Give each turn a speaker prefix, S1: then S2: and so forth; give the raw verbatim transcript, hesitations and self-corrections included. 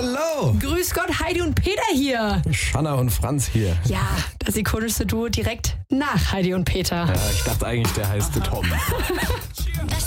S1: Hallo.
S2: Grüß Gott, Heidi und Peter hier.
S1: Schanna und Franz hier.
S2: Ja, das ikonischste Duo direkt nach Heidi und Peter.
S1: Ja, ich dachte eigentlich, der heißt Tom.